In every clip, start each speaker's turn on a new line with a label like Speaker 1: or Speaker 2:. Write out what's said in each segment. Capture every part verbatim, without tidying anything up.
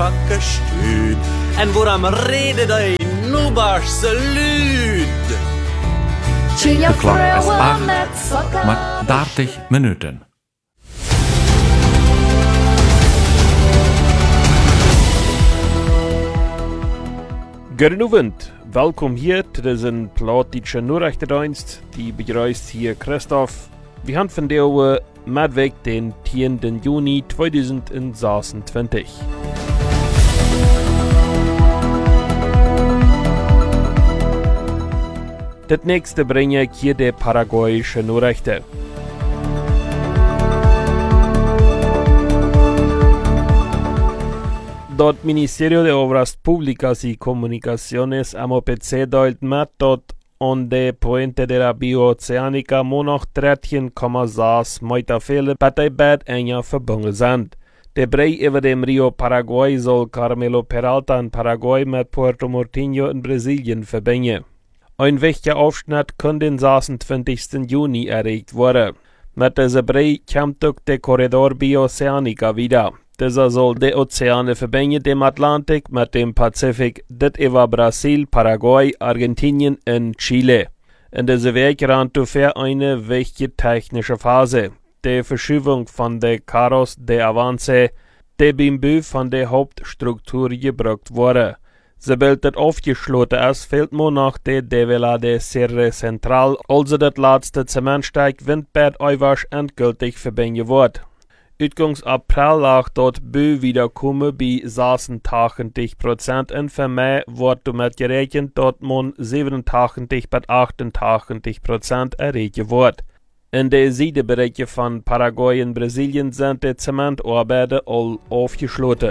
Speaker 1: strakke stuud. En hvor de reder deg nubbarse lyd.
Speaker 2: De klok is acht met dertig minuten.
Speaker 3: Goedenavond, welkom hier zu diesem Plattdeutsche Nachrichtendienst. Die begrüßt hier Christoph. Wir haben von der Mittwoch den tienden Juni zweitausendsechsundzwanzig. Das nächste bringe ich hier die paraguayische Nachrichten. Das Ministerio de Obras Públicas y Comunicaciones M O P C deilt mit, dass an der Puente de la Bioceanica nur noch dreizehn Komma sechs Meter viele Parteibetten enger verbunden sind. Der Brei über dem Rio Paraguay soll Carmelo Peralta in Paraguay mit Puerto Murtinho in Brasilien verbinden. Ein wichtiger Aufschnitt kann den sechsundzwanzigsten Juni erreicht werden. Mit dieser Brei kommt auch der Korridor Bioceanica wieder. Dieser soll die Ozeane verbinden, dem Atlantik mit dem Pazifik, das über Brasil, Paraguay, Argentinien und Chile. In dieser Weg ran für eine wichtige technische Phase. Die Verschiebung von der Carros de Avance, die beim Bau von der Hauptstruktur gebraucht wurde. Sobald das aufgeschlossen ist, fehlt nur noch die Devela de Serre Central, also das letzte Zementstück Windbad Eiwasch endgültig verbinden wird. Uitgangs April lag dort Bau wiederkommen bei sechsundachtzig Prozent und für Mai wird damit gerechnet, dass man siebenundachtzig bis achtundachtzig Prozent erreichen wird. In den Südbereichen von Paraguay und Brasilien sind die Zementarbeiten all aufgeschlossen.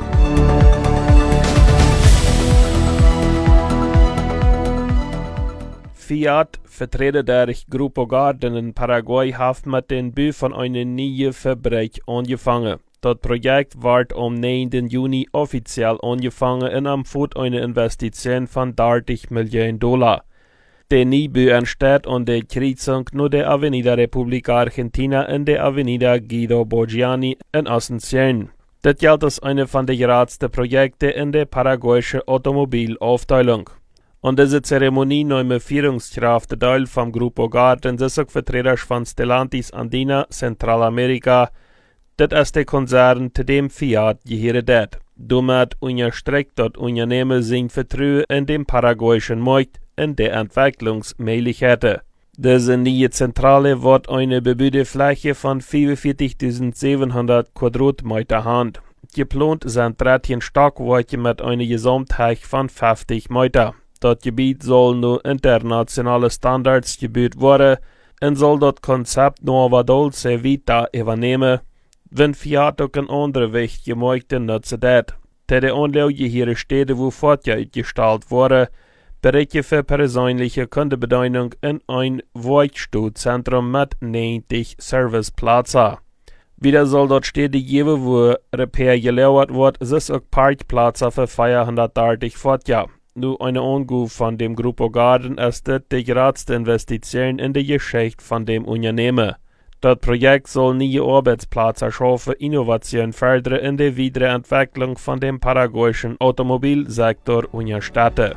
Speaker 3: Fiat, Vertreter der Grupo Garden in Paraguay, hat mit dem Bau von einer neuen Fabrik angefangen. Das Projekt wird am neunten Juni offiziell angefangen und umfasst eine Investition von dreißig Millionen Dollar. Der Neubau entsteht an der Kreuzung nur der Avenida República Argentina und der Avenida Guido Borgiani in Asunción. Das gilt als eine von den geradsten Projekten in der paraguayischen Automobilaufteilung. An dieser Zeremonie nahmen Führungskräfte teil vom Grupo Garden, das auch Vertreter von Stellantis Andina, Zentralamerika. Das ist der Konzern, zu dem Fiat gehört. Damit unterstreicht das Unternehmen sein Vertrauen in den paraguayischen Markt und die Entwicklungsmöglichkeiten. Diese neue Zentrale wird eine bebaute Fläche von fünfundvierzigtausendsiebenhundert Quadratmeter haben. Geplant sind dreizehn Stockwerke mit einer Gesamthöhe von fünfzig Meter. Das Gebiet soll nur internationale Standards gebaut werden und soll das Konzept Nueva Dolce Vita übernehmen, wenn Fiat auch in andere wichtige Märkte nutzen wird. Die Anlage hier Städte, wo Fortja ausgestellt wurde, Bereiche für persönliche Kundenbedienung in ein Werkstattzentrum mit neunzig Serviceplätzen. Wieder soll dort Städte geben, wo Repair gelehrt wird, es auch Parkplätze für vierhundertdreißig Fortja. Nur eine Angabe von dem Grupo Garden ist das die geradste Investition in die Geschichte von dem Unternehmen. Das Projekt soll neue Arbeitsplätze schaffen, Innovation fördern und die Weiterentwicklung von dem paraguayischen Automobilsektor unterstützen.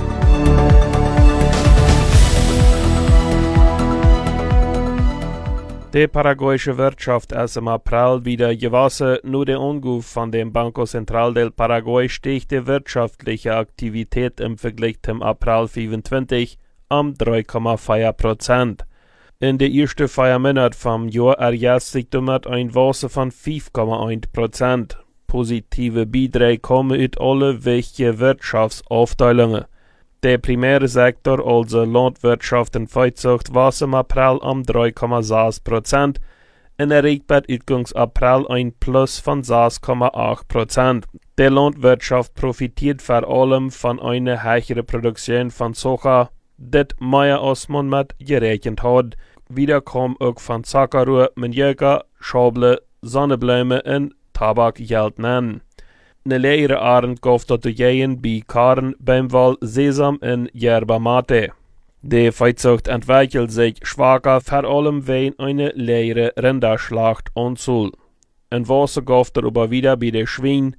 Speaker 3: Die paraguayische Wirtschaft ist im April wieder gewachsen. Nur der Angabe von dem Banco Central del Paraguay stieg die wirtschaftliche Aktivität im Vergleich zum April fünfundzwanzig um drei Komma vier Prozent. In den ersten vier Monaten vom Jahr erjährt sich damit ein Wachstum von fünf Komma eins Prozent. Positive Beiträge kommen aus allen wichtigen Wirtschaftsaufteilungen. Der primäre Sektor, also Landwirtschaft und Viehzucht, war im April um drei Komma sechs Prozent und erreicht bei Uitgangs April ein Plus von sechs Komma acht Prozent. Die Landwirtschaft profitiert vor allem von einer höheren Produktion von Soja, das mehr als man mit gerechnet hat. Wieder kam auch von Zuckerrohr, Manioka, Schable, Sonnenblumen und Tabak Geld nennen. Eine leere Arend gaf dat jeien bei Karen, Bämwal, Sesam und Yerba Mate. Die Viehzucht entwickelt sich schwacher, vor allem wegen eine leere Rinderschlacht anzuhl. Ein Wasser gaf darüber wieder bei den Schweinen,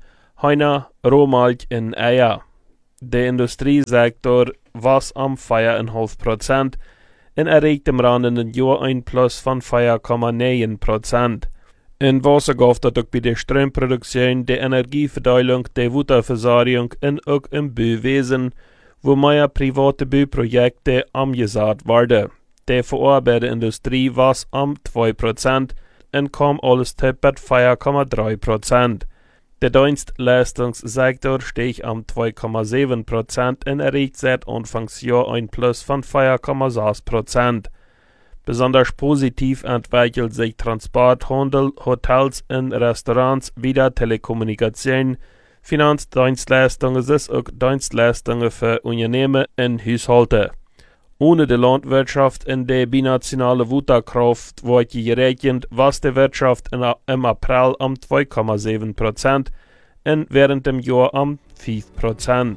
Speaker 3: Heina, Rohmalch en Eier. Der Industriesektor was am vier Komma fünf Prozent en erreicht im ranenden Jahr ein Plus von vier Komma neun Prozent. In Wasser gaf dat ook bij de stroomproduktie, de energieverdeling, de waterversorgung en ook im Bouwwesen, wo meer private Bouwprojekte omgezet worden. De verarbeidende industrie was am twee procent en kwam alles tot bij vier Komma drei Prozent. De dienstleistungssektor steeg am twee Komma zeven Prozent en erreicht seit Anfangsjahr ein Plus von vier Komma sechs Prozent. Besonders positiv entwickelt sich Transport, Handel, Hotels und Restaurants, wieder Telekommunikation, Finanzdienstleistungen, sowie auch Dienstleistungen für Unternehmen und Haushalte. Ohne die Landwirtschaft und die binationale Waterkraft wird gerechnet, was die Wirtschaft in, im April am zwei Komma sieben Prozent und während dem Jahr am fünf Prozent.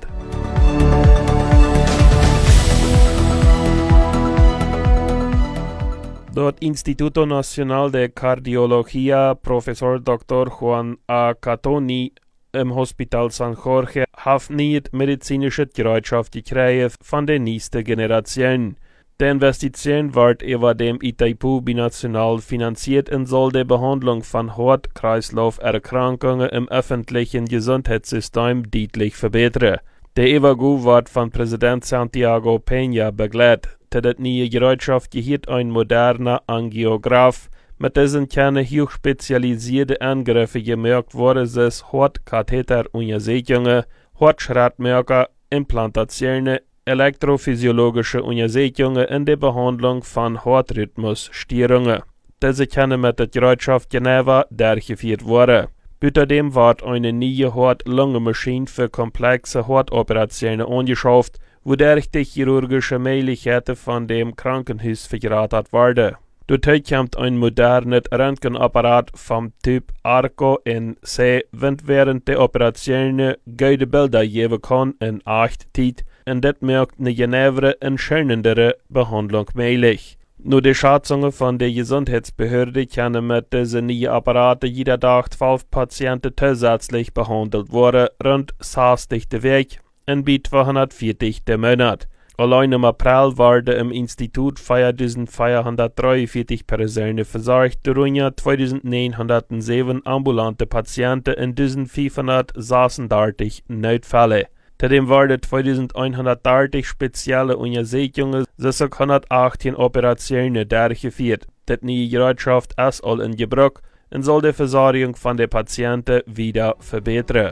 Speaker 3: Das Instituto Nacional de Cardiología, Professor Doktor Juan A. Catoni im Hospital San Jorge, hat nicht medizinische Bereitschaft gekriegt von der nächsten Generation. Die Investition wird über dem Itaipu binational finanziert und soll die Behandlung von Herz-Kreislauf-Erkrankungen im öffentlichen Gesundheitssystem deutlich verbessern. Der Evagu wird von Präsident Santiago Peña begleitet. Die neue Gerätschaft gehört ein moderner Angiograph, mit dessen keine hochspezialisierte Angriffe gemerkt worden sind, Hortkatheteruntersuchungen, Hortschrittmerker, Implantationen, elektrophysiologische Untersuchungen und die Behandlung von Hortrhythmusstörungen. Diese können mit der Gerätschaft genauer durchgeführt werden. Außerdem wird eine neue Hort-Lunge-Maschine für komplexe Hortoperationen angeschafft, wodurch die chirurgische Möglichkeiten von dem Krankenhaus vergrößert werden. Dazu kommt ein modernes Röntgenapparat vom Typ Arco N C, wenn während der Operationen gute Bilder geben kann in Echtzeit, und das macht eine genauere und schonendere Behandlung möglich. Nur die Schätzungen von der Gesundheitsbehörde können mit diesen neuen Apparaten jeder Tag zwölf Patienten zusätzlich behandelt werden, rund sechzig der Weg und bei zweihundertvierzig der Monat. Allein im April werden im Institut viertausendvierhundertdreiundvierzig Personen versorgt, darunter zweitausendneunhundertsieben ambulante Patienten und eintausendfünfhundertsechsunddreißig Notfälle. Zudem werden zweitausendeinhundertdreißig spezielle Untersuchungen, sechshundertachtzehn Operationen durchgeführt. Das neue Gerätschaft ist all in Gebrauch und soll die Versorgung von den Patienten wieder verbessern.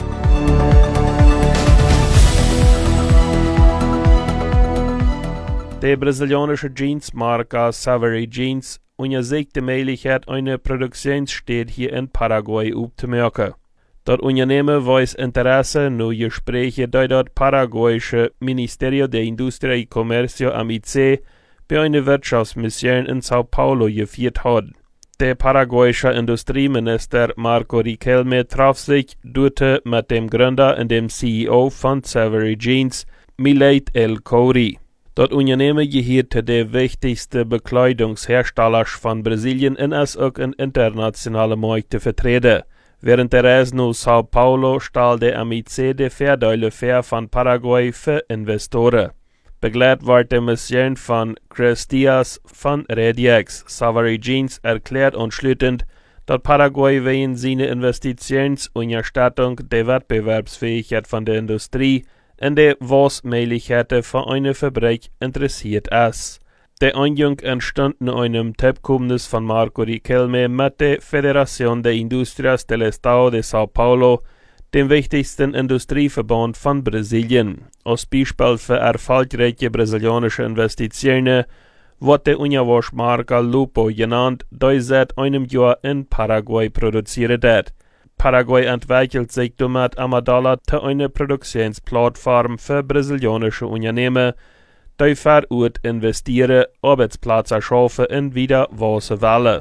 Speaker 3: Die brasilianische Jeansmarke Savary Jeans untersucht die Möglichkeit, eine Produktionsstätte hier in Paraguay aufzumachen. Das Unternehmen weist Interesse nur Gespräche durch das paraguayische Ministerio de Industria y Comercio M I C bei einer Wirtschaftsmission in Sao Paulo geführt hat. Der paraguayische Industrieminister Marco Riquelme traf sich dort mit dem Gründer und dem C E O von Savary Jeans, Milad El Khoury. Das Unternehmen gehört zu den wichtigsten Bekleidungsherstellern von Brasilien und ist auch in internationalen Märkten vertreten. Während der Reise nach Sao Paulo stellt der M I C die Vorteile fair von Paraguay für Investoren. Begleitet wird die Mission von Chris Diaz von Rediex. Savary Jeans erklärt anschließend, dass Paraguay wegen seiner Investitionsunterstützung die Wettbewerbsfähigkeit von der Industrie und die Möglichkeiten für eine Fabrik interessiert ist. Der Eingang entstand in einem Tabkommendes von Marco Riquelme mit der Federación de Industrias del Estado de Sao Paulo, dem wichtigsten Industrieverband von Brasilien. Als Beispiel für erfolgreiche brasilianische Investitionen wird der Unterwaschmarke Lupo genannt, die seit einem Jahr in Paraguay produziert wird. Paraguay entwickelt sich damit am Dollar zu einer Produktionsplattform für brasilianische Unternehmen, die vor Ort investieren, Arbeitsplätze schaffen und wieder wachsen wollen.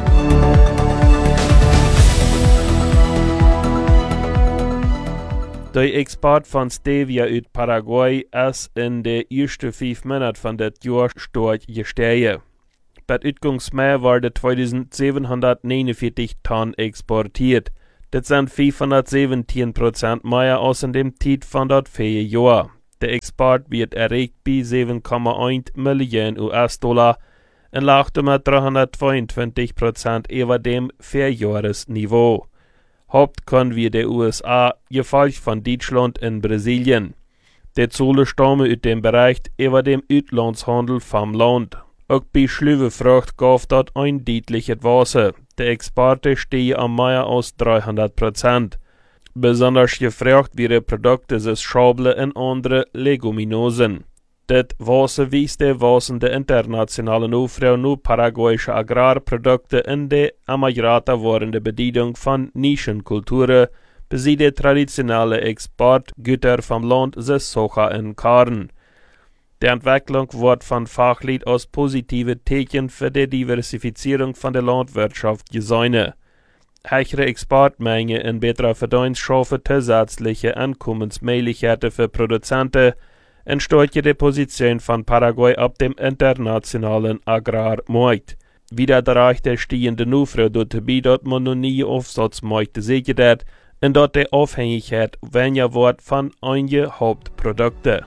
Speaker 3: Der Export von Stevia aus Paraguay ist in den ersten fünf Monaten von dem Jahr stark gestiegen. Das Ausgangsmeer wurde zweitausendsiebenhundertneunundvierzig Tonnen exportiert. Das sind vierhundertsiebzehn Prozent mehr als in dem Zeit von dort vier Jahren. Der Export wird erreicht bei sieben Komma eins Millionen U S-Dollar und lag mit dreihundertzweiundzwanzig Prozent über dem Vierjahresniveau. Haupt können wir der U S A, gefolgt von Deutschland und Brasilien. Die Zahlen stammen aus dem Bereich über dem Auslandshandel vom Land. Auch bei Schlüwefrucht gab dort ein deutliches Wasser. Die Exporte stehen am mehr als dreihundert Prozent. Besonders gefragt werden Produkte des Schabel und andere Leguminosen. Das Wasser wies der wachsende internationale Aufruhr nur paraguayische Agrarprodukte in der emigrata werdende Bedienung von Nischenkulturen, bis die traditionelle Exportgüter vom Land des Soja und Korn. Die Entwicklung wird von Fachleuten als positive Zeichen für die Diversifizierung von der Landwirtschaft gesehen. Höhere Exportmengen in besserer Verdienst schaffen zusätzliche Einkommensmöglichkeiten für Produzenten und stärken die Position von Paraguay auf dem internationalen Agrarmarkt. Wieder erreicht der stehende Aufruhr dabei, dass man noch nie Aufsatzmärkte sichert hat und dort die Abhängigkeit weniger wird von einigen Hauptprodukten.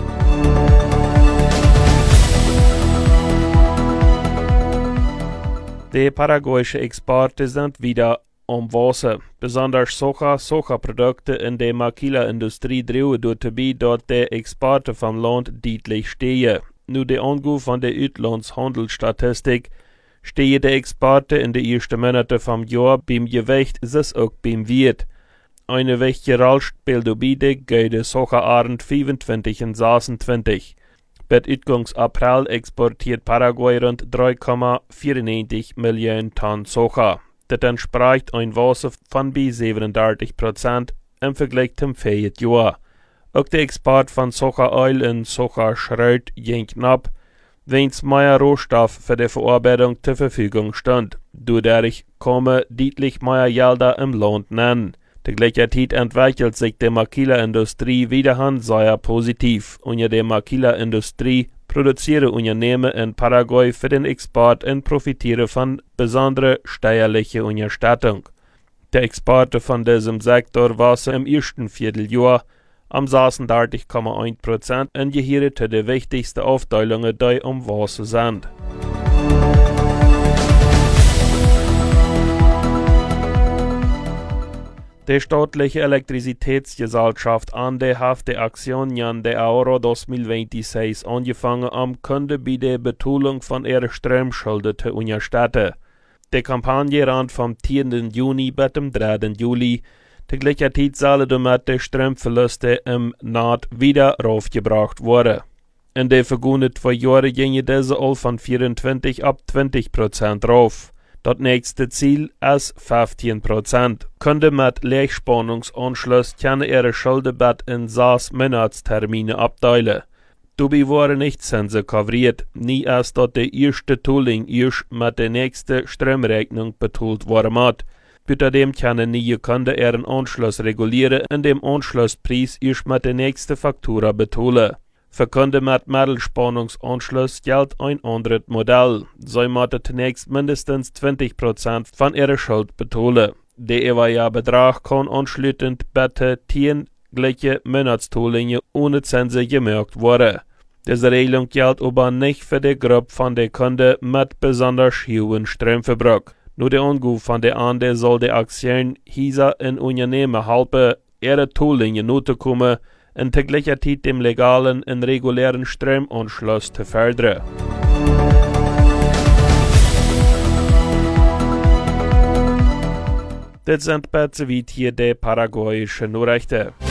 Speaker 3: Die paraguayischen Exporte sind wieder am Wasser. Besonders Soja, Sojaprodukte in der Maquila-Industrie drehen dabei, dass die Exporte vom Land deutlich stehen. Nur der Angabe von der Auslandshandelsstatistik stehen die Exporte in den ersten Monaten vom Jahr beim Gewicht, das auch beim Wert. Eine wichtige Rolle spielt dabei die Güte Soja-Arend fünfundzwanzig und sechsundzwanzig. Mit Utgangs April exportiert Paraguay rund drei Komma vierundneunzig Millionen Tonnen Soja. Das entspricht ein Wasser von bis siebenunddreißig Prozent im Vergleich zum Vorjahr. Auch der Export von Sojaöl und Sojaschrot ging knapp, wenn es mehr Rohstoff für die Verarbeitung zur Verfügung stand. Dadurch kommen deutlich mehr Gelder im Land nennen. Der gleichzeitig entwickelt sich die Maquila-Industrie wiederum sehr positiv. Unter der Maquila-Industrie produzieren Unternehmen in Paraguay für den Export und profitieren von besonderer steuerlicher Unterstützung. Die Exporte von diesem Sektor waren im ersten Vierteljahr am sechsunddreißig Komma eins Prozent und gehören zu den wichtigsten Aufteilungen, die am Wasser sind. Die staatliche Elektrizitätsgesellschaft ANDE hat die Aktionen der Ahorro zweitausendzweiundzwanzig angefangen, um Kunden bei der Bezahlung von ihren Stromschulden zu unterstützen. Die Kampagne ran vom zehnten Juni bis zum dritten Juli. Die gleichzeitig sollen damit die Stromverluste im Naht wieder raufgebracht worden. In den vergangenen zwei Jahren gingen diese all von vierundzwanzig auf zwanzig Prozent rauf. Das nächste Ziel ist fünfzehn Prozent. Kunden mit Leerspannungsanschluss können ihre Schulden in sechs Monatstermine abteilen. Dabei waren nicht Zinsen kavriert, nie erst dort der erste Tooling erst mit der nächsten Stromrechnung betont worden hat. Außerdem können neue Kunden ihren Anschluss regulieren und den Anschlusspreis erst mit der nächsten Faktura betalen. Für Kunden mit Mittelspannungsanschluss gilt ein anderes Modell. Sie müssen zunächst mindestens zwanzig Prozent von ihrer Schuld bezahlen. Der ewige Betrag kann anschließend bitte zehn gleiche Monatstollingen ohne Zinsen gemerkt werden. Diese Regelung gilt aber nicht für die Gruppe von den Kunden mit besonders hohem Stromverbrauch. Nur der Angabe von der ANDE soll die Aktion Häuser in Unternehmen helfen, ihre Tollingen zu kommen und gleichzeitig dem legalen und regulären Stromanschluss zu fördern. Das sind besoweit hier die paraguayischen Nachrichten.